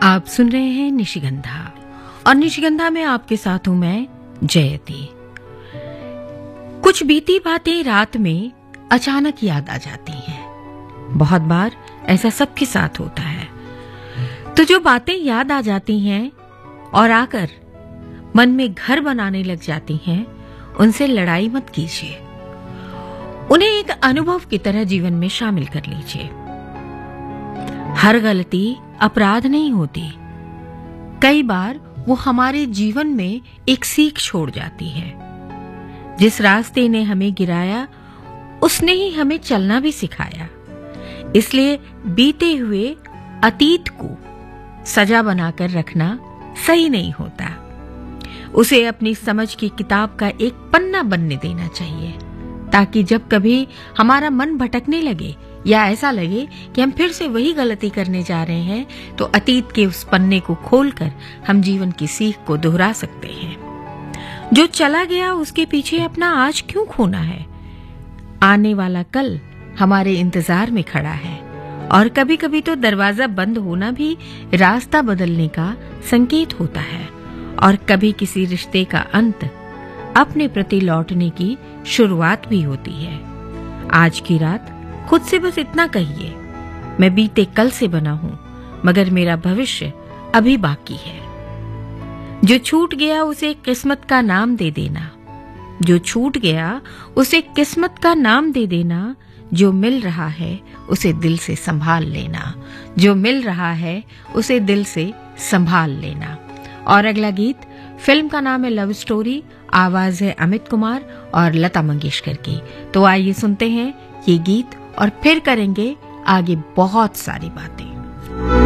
आप सुन रहे हैं निशिगंधा और निशिगंधा में आपके साथ हूं मैं जयती। कुछ बीती बातें रात में अचानक याद आ जाती हैं। बहुत बार ऐसा सबके साथ होता है। तो जो बातें याद आ जाती हैं और आकर मन में घर बनाने लग जाती हैं, उनसे लड़ाई मत कीजिए। उन्हें एक अनुभव की तरह जीवन में शामिल कर लीजिए। हर गलती अपराध नहीं होती। कई बार वो हमारे जीवन में एक सीख छोड़ जाती है। जिस रास्ते ने हमें गिराया, उसने ही हमें चलना भी सिखाया। इसलिए बीते हुए अतीत को सजा बनाकर रखना सही नहीं होता। उसे अपनी समझ की किताब का एक पन्ना बनने देना चाहिए, ताकि जब कभी हमारा मन भटकने लगे या ऐसा लगे कि हम फिर से वही गलती करने जा रहे हैं, तो अतीत के उस पन्ने को खोलकर हम जीवन की सीख को दोहरा सकते हैं। जो चला गया उसके पीछे अपना आज क्यों खोना है? आने वाला कल हमारे इंतजार में खड़ा है। और कभी कभी तो दरवाजा बंद होना भी रास्ता बदलने का संकेत होता है। और कभी किसी रिश्ते का अंत अपने प्रति लौटने की शुरुआत भी होती है। आज की रात खुद से बस इतना कहिए, मैं बीते कल से बना हूं, मगर मेरा भविष्य अभी बाकी है। जो छूट गया उसे किस्मत का नाम दे देना। जो छूट गया उसे किस्मत का नाम दे देना। जो मिल रहा है उसे दिल से संभाल लेना। जो मिल रहा है उसे दिल से संभाल लेना। और अगला गीत, फिल्म का नाम है लव स्टोरी, आवाज है अमित कुमार और लता मंगेशकर की। तो आइए सुनते हैं ये गीत और फिर करेंगे आगे बहुत सारी बातें।